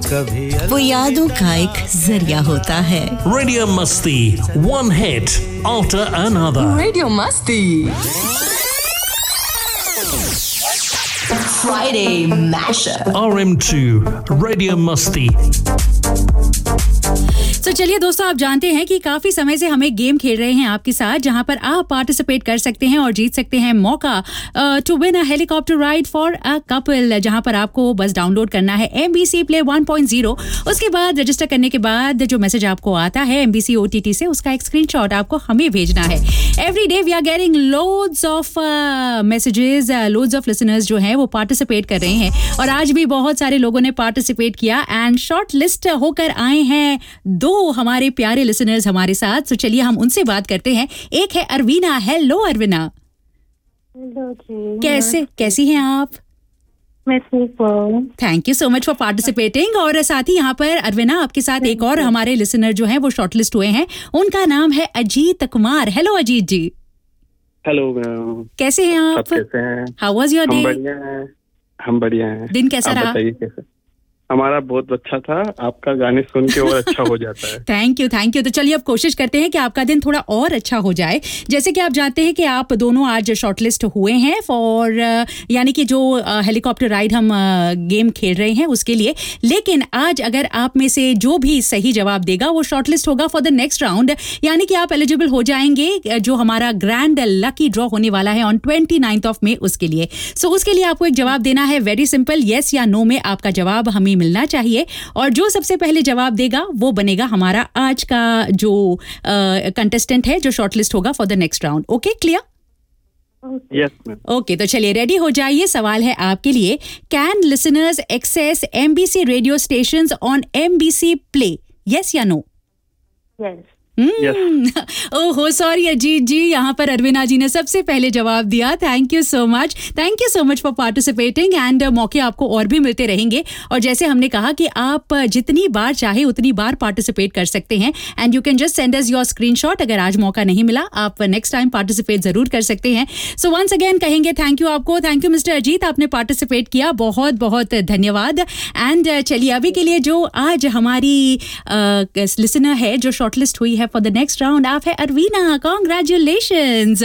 वो यादों का एक जरिया होता है। Radio Masti, one hit after another. Radio Masti. Friday Mashup. RM2, Radio Masti. तो चलिए दोस्तों, आप जानते हैं कि काफी समय से हम एक गेम खेल रहे हैं आपके साथ, जहां पर आप पार्टिसिपेट कर सकते हैं और जीत सकते हैं मौका to win a helicopter ride for a couple, जहां पर आपको बस डाउनलोड करना है MBC Play 1.0। उसके बाद रजिस्टर करने के बाद जो मैसेज आपको आता है MBC OTT से, उसका एक स्क्रीनशॉट आपको हमें भेजना है। Every day we are getting loads of messages, loads of listeners जो हैं वो पार्टिसिपेट कर रहे हैं, और आज भी बहुत सारे लोगों ने पार्टिसिपेट किया एंड शॉर्ट लिस्ट होकर आए हैं दो हमारे प्यारे लिसनर्स हमारे साथ। तो चलिए हम उनसे बात करते हैं। एक है अरवीना। हेलो अरवीना। हेलो जी। कैसी हैं आप? मैं ठीक हूँ। Thank you so much for participating. और साथ ही यहाँ पर अरवीना आपके साथ एक और हमारे लिसनर जो हैं वो शॉर्टलिस्ट हुए हैं, उनका नाम है अजीत कुमार। हेलो अजीत जी। हेलो मैम, कैसे हैं आप? कैसे हैं? How was your day? हम बढ़िया हैं। दिन कैसा रहा? बताइए कैसे? हमारा बहुत अच्छा था, आपका गाने सुन के और अच्छा हो जाता है। Thank you. तो चलिए अब कोशिश करते हैं कि आपका दिन थोड़ा और अच्छा हो जाए। जैसे कि आप जानते हैं कि आप दोनों आज शॉर्टलिस्ट हुए हैं फॉर यानी कि जो हेलीकॉप्टर राइड हम गेम खेल रहे हैं उसके लिए। लेकिन आज अगर आप में से जो भी सही जवाब देगा वो शॉर्टलिस्ट होगा फॉर द नेक्स्ट राउंड, यानी कि आप एलिजिबल हो जाएंगे जो हमारा ग्रैंड लकी ड्रॉ होने वाला है ऑन 29 मई उसके लिए। सो उसके लिए आपको एक जवाब देना है, वेरी सिंपल, येस या नो में आपका जवाब हमें मिलना चाहिए, और जो सबसे पहले जवाब देगा वो बनेगा हमारा आज का जो कंटेस्टेंट है जो शॉर्टलिस्ट होगा for the next round. Okay, clear? Yes ma'am. Okay, तो चलिए रेडी हो जाइए। सवाल है आपके लिए, can listeners access MBC radio stations on MBC play, yes या नो? यस। ओहो सॉरी अजीत जी, यहाँ पर अरविना जी ने सबसे पहले जवाब दिया। Thank you so much for participating and मौके आपको और भी मिलते रहेंगे। और जैसे हमने कहा कि आप जितनी बार चाहे उतनी बार पार्टिसिपेट कर सकते हैं and you can just send us your screenshot. अगर आज मौका नहीं मिला, आप नेक्स्ट टाइम पार्टिसिपेट जरूर कर सकते हैं। सो वंस अगेन कहेंगे थैंक यू आपको। थैंक यू मिस्टर अजीत, आपने पार्टिसिपेट किया, बहुत बहुत धन्यवाद। एंड चलिए अभी के लिए जो आज हमारी लिसनर है जो शॉर्टलिस्ट हुई है फॉर द नेक्स्ट राउंड, आप है अरवीना। कांग्रेचुलेशंस।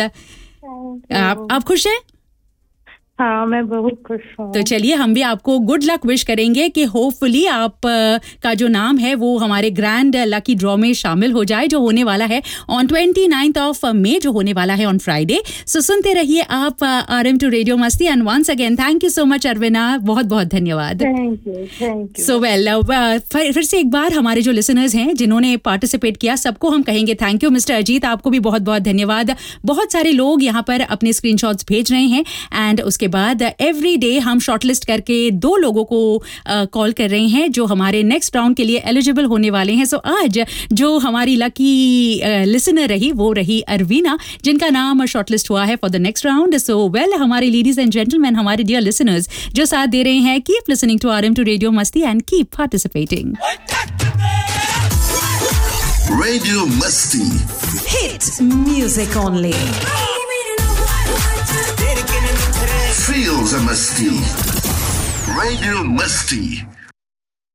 आप खुश हैं? हाँ, मैं बहुत खुश हूँ। तो चलिए हम भी आपको गुड लक विश करेंगे कि होपफुली आप का जो नाम है वो हमारे ग्रैंड लकी ड्रॉ में शामिल हो जाए, जो होने वाला है ऑन 29 मई, जो होने वाला है ऑन फ्राइडे। सो सुनते रहिए आप RM2 रेडियो मस्ती। And once again thank you so much अरविना, बहुत बहुत धन्यवाद। Thank you. सो वेल, फिर से एक बार हमारे जो लिसनर्स हैं जिन्होंने पार्टिसिपेट किया, सबको हम कहेंगे थैंक यू। मिस्टर अजीत, आपको भी बहुत बहुत धन्यवाद। बहुत सारे लोग यहाँ पर अपने स्क्रीनशॉट्स भेज रहे हैं एंड उसके बाद एवरी डे हम शॉर्टलिस्ट करके 2 लोगों को कॉल कर रहे हैं जो हमारे नेक्स्ट राउंड के लिए एलिजिबल होने वाले हैं। सो आज जो हमारी लकी लिसनर रही वो रही अरवीना, जिनका नाम शॉर्टलिस्ट हुआ है for the next round. So well, हमारे लेडीज एंड जेंटलमैन, हमारे डियर लिसनर्स जो साथ दे रहे हैं, keep listening to RM2 radio मस्ती and keep participating. Radio Masti. Hit music only. Feels a Masti. Radio Masti.